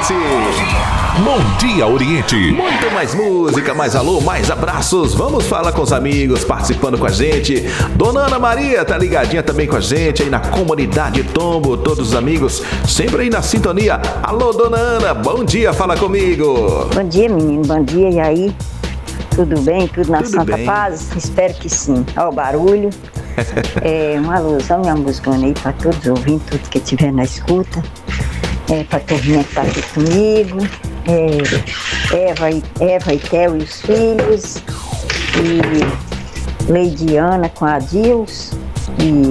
Oriente. Bom dia, Oriente. Muito mais música, mais alô, mais abraços. Vamos falar com os amigos participando com a gente. Dona Ana Maria tá ligadinha também com a gente aí na comunidade Tombo. Todos os amigos sempre aí na sintonia. Alô, Dona Ana, bom dia, fala comigo. Bom dia, menino, bom dia, e aí? Tudo bem? Tudo na Santa bem. Paz? Espero que sim. Ó o barulho. Um alusão, minha música aí para todos os ouvintes, tudo que estiver na escuta. Para a turminha que está aqui comigo. Eva e Theo e os filhos. E Leidiana com a Dils. E